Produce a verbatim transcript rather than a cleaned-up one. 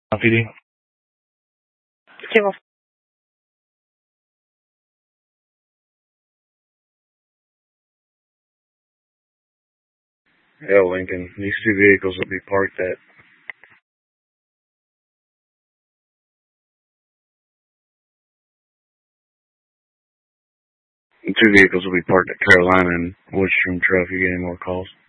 P D. Channel. Yeah, Lincoln. These two vehicles will be parked at two vehicles will be parked at Carolina and Woodstrom Trail if you get any more calls.